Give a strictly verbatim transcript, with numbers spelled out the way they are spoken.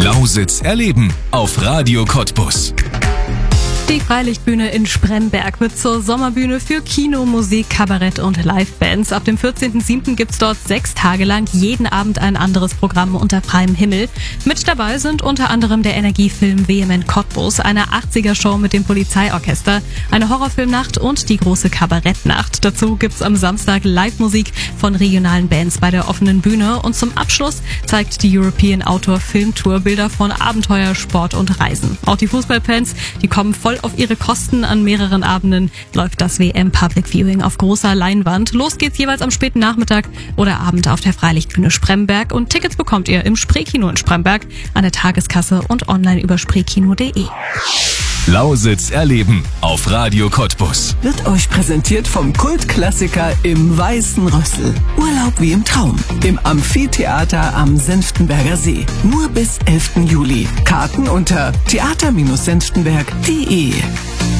Lausitz erleben auf Radio Cottbus. Die Freilichtbühne in Spremberg wird zur Sommerbühne für Kino, Musik, Kabarett und Livebands. Ab dem vierzehnten siebten gibt's dort sechs Tage lang jeden Abend ein anderes Programm unter freiem Himmel. Mit dabei sind unter anderem der Energiefilm Vehement Cottbus, eine achtziger-Show mit dem Polizeiorchester, eine Horrorfilmnacht und die große Kabarettnacht. Dazu gibt's am Samstag Live-Musik von regionalen Bands bei der offenen Bühne und zum Abschluss zeigt die European Outdoor Film Tour Bilder von Abenteuer, Sport und Reisen. Auch die Fußballfans, die kommen voll auf ihre Kosten. An mehreren Abenden läuft das W M Public Viewing auf großer Leinwand. Los geht's jeweils am späten Nachmittag oder Abend auf der Freilichtbühne Spremberg und Tickets bekommt ihr im Spreekino in Spremberg, an der Tageskasse und online über spreekino punkt de. Lausitz erleben auf Radio Cottbus. Wird euch präsentiert vom Kultklassiker im Weißen Rössel. Urlaub wie im Traum. Im Amphitheater am Senftenberger See. Nur bis elften Juli. Karten unter theater Bindestrich senftenberg punkt de.